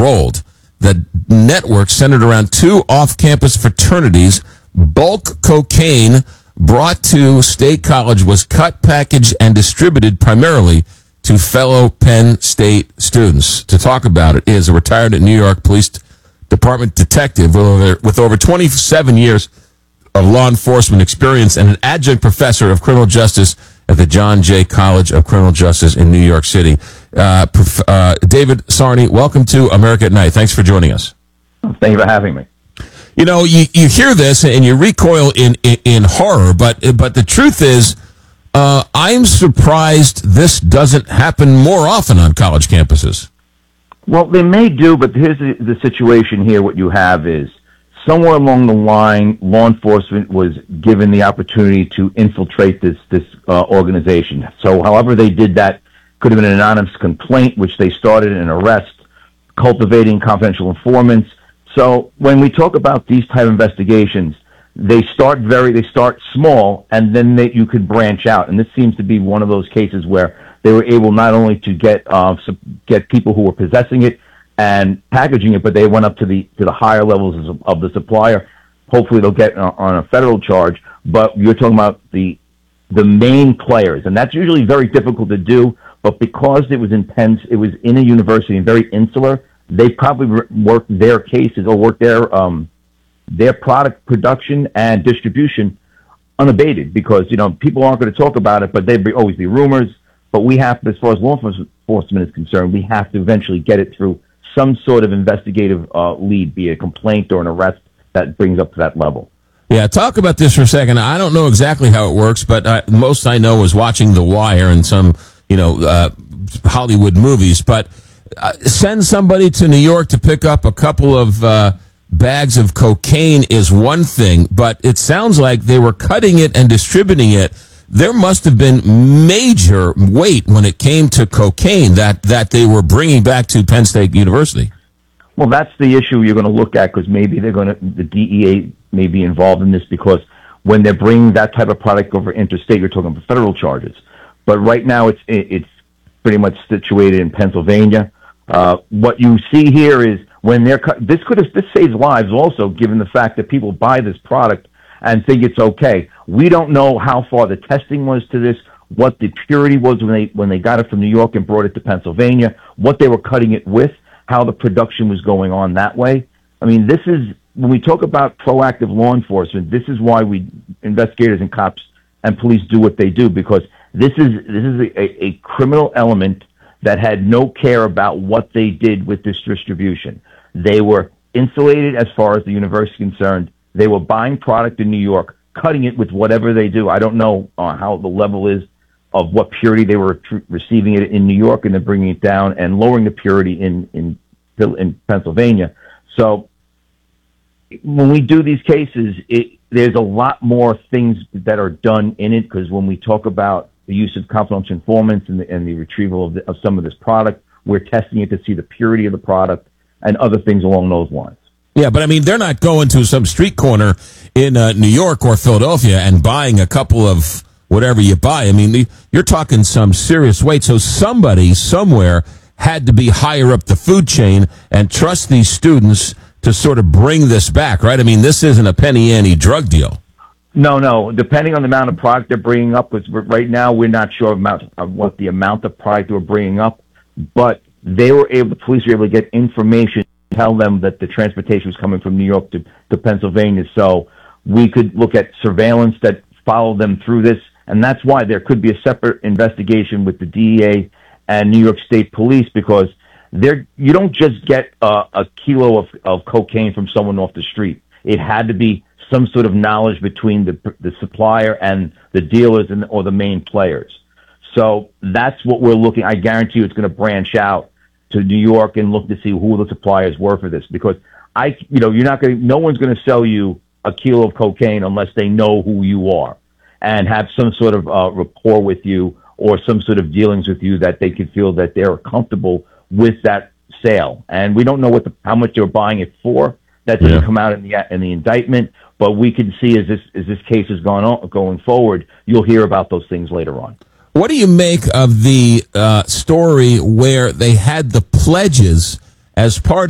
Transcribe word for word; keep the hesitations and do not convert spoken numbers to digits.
unrolled. The network centered around two off-campus fraternities. Bulk cocaine brought to State College was cut, packaged, and distributed primarily to fellow Penn State students. To talk about it is a retired New York Police Department detective with over, with over twenty-seven years of law enforcement experience and an adjunct professor of criminal justice at the John Jay College of Criminal Justice in New York City. Uh, prof, uh, David Sarney, welcome to America at Night. Thanks for joining us. Thank you for having me. You know, you, you hear this and you recoil in, in, in horror, but but the truth is, uh, I'm surprised this doesn't happen more often on college campuses. Well, they may do, but here's the, the situation here. What you have is somewhere along the line, law enforcement was given the opportunity to infiltrate this this uh, organization. So however they did that, could have been an anonymous complaint, which they started an arrest, cultivating confidential informants. So when we talk about these type of investigations, they start very, they start small, and then they, you could branch out. And this seems to be one of those cases where they were able not only to get uh, get people who were possessing it and packaging it, but they went up to the to the higher levels of, of the supplier. Hopefully, they'll get on, on a federal charge. But you're talking about the the main players, and that's usually very difficult to do. But because it was in Penn, it was in a university and very insular, they probably worked their cases or worked their um, their product production and distribution unabated, because you know people aren't going to talk about it, but there'd be, always be rumors. But we have to, as far as law enforcement is concerned, we have to eventually get it through some sort of investigative uh, lead, be it a complaint or an arrest that brings up to that level. Yeah, talk about this for a second. I don't know exactly how it works, but uh, most I know is watching The Wire and some, you know, uh, Hollywood movies. But uh, send somebody to New York to pick up a couple of uh, bags of cocaine is one thing, but it sounds like they were cutting it and distributing it. There must have been major weight when it came to cocaine that, that they were bringing back to Penn State University. Well, that's the issue you're going to look at, because maybe they're going to, the D E A may be involved in this, because when they're bringing that type of product over interstate, you're talking about federal charges. But right now, it's it's pretty much situated in Pennsylvania. Uh, what you see here is when they're cut, this could have this saves lives also, given the fact that people buy this product and think it's okay. We don't know how far the testing was to this, what the purity was when they when they got it from New York and brought it to Pennsylvania, what they were cutting it with, how the production was going on that way. I mean, this is, when we talk about proactive law enforcement, this is why we, investigators and cops and police do what they do, because this is this is a, a criminal element that had no care about what they did with this distribution. They were insulated as far as the university is concerned. They were buying product in New York, cutting it with whatever they do. I don't know uh, how the level is of what purity they were tr- receiving it in New York, and then bringing it down and lowering the purity in, in, in Pennsylvania. So when we do these cases, it, there's a lot more things that are done in it, because when we talk about the use of confidential informants and the, and the retrieval of, the, of some of this product, we're testing it to see the purity of the product and other things along those lines. Yeah, but I mean, they're not going to some street corner in uh, New York or Philadelphia and buying a couple of whatever you buy. I mean, the, you're talking some serious weight. So somebody somewhere had to be higher up the food chain and trust these students to sort of bring this back, right? I mean, this isn't a penny ante drug deal. No, no. Depending on the amount of product they're bringing up, because right now we're not sure about of what the amount of product they were bringing up, but they were able, the police were able to get information, tell them that the transportation was coming from New York to, to Pennsylvania. So we could look at surveillance that followed them through this, and that's why there could be a separate investigation with the D E A and New York State Police, because they're, you don't just get uh, a kilo of, of cocaine from someone off the street. It had to be some sort of knowledge between the the supplier and the dealers and or the main players. So that's what we're looking. I guarantee you, it's going to branch out to New York and look to see who the suppliers were for this, because I, you know, you're not going to, no one's going to sell you a kilo of cocaine unless they know who you are and have some sort of uh, rapport with you or some sort of dealings with you that they can feel that they're comfortable with that sale. And we don't know what the, how much they're buying it for. That doesn't yeah. come out in the in the indictment, but we can see as this as this case is going on going forward, you'll hear about those things later on. What do you make of the uh, story where they had the pledges as part